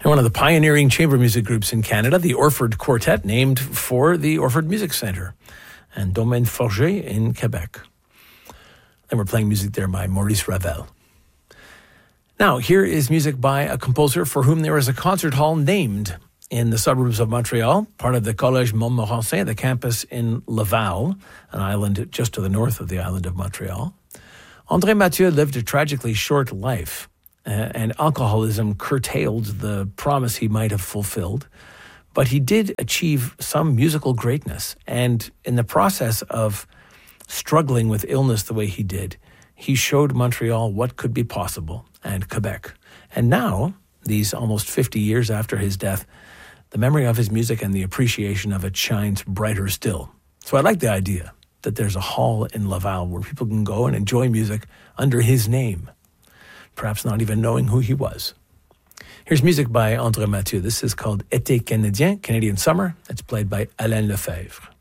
And one of the pioneering chamber music groups in Canada, the Orford Quartet, named for the Orford Music Centre, and Domaine Forget in Quebec. And we're playing music there by Maurice Ravel. Now, here is music by a composer for whom there is a concert hall named in the suburbs of Montreal, part of the Collège Montmorency, the campus in Laval, an island just to the north of the island of Montreal. André Mathieu lived a tragically short life, and alcoholism curtailed the promise he might have fulfilled. But he did achieve some musical greatness, and in the process of struggling with illness the way he did, he showed Montreal what could be possible, and Quebec. And now, these almost 50 years after his death, the memory of his music and the appreciation of it shines brighter still. So I like the idea that there's a hall in Laval where people can go and enjoy music under his name, perhaps not even knowing who he was. Here's music by André Mathieu. This is called Été Canadien, Canadian Summer. It's played by Alain Lefebvre.